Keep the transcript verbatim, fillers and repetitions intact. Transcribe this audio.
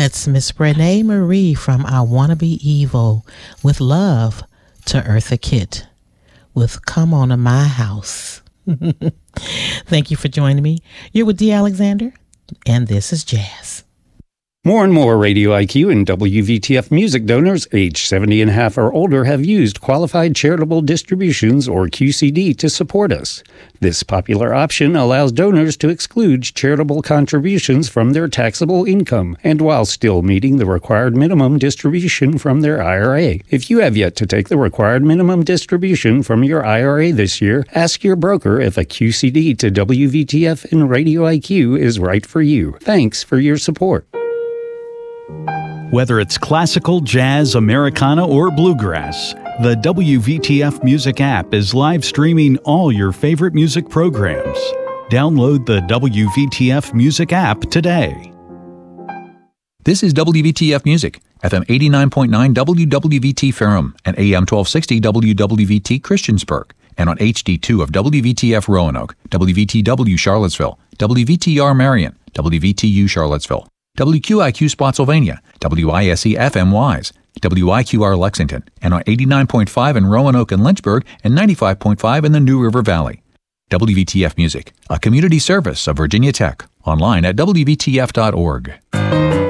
That's Miss Renee Marie from I Wanna Be Evil with Love to Eartha Kitt with Come On to My House. Thank you for joining me. You're with Dee Alexander, and this is Jazz. More and more Radio I Q and W V T F music donors age seventy and a half or older have used Qualified Charitable Distributions, or Q C D, to support us. This popular option allows donors to exclude charitable contributions from their taxable income, and while still meeting the required minimum distribution from their I R A. If you have yet to take the required minimum distribution from your I R A this year, ask your broker if a Q C D to W V T F and Radio I Q is right for you. Thanks for your support. Whether it's classical, jazz, Americana, or bluegrass, the W V T F Music app is live streaming all your favorite music programs. Download the W V T F Music app today. This is W V T F Music, F M eighty-nine point nine W W V T Ferrum and A M twelve sixty W W V T Christiansburg, and on H D two of W V T F Roanoke, W V T W Charlottesville, W V T R Marion, W V T U Charlottesville, W Q I Q Spotsylvania, W I S E F M Wise, W I Q R Lexington, and on eighty-nine point five in Roanoke and Lynchburg, and ninety-five point five in the New River Valley. W V T F Music, a community service of Virginia Tech, online at W V T F dot org.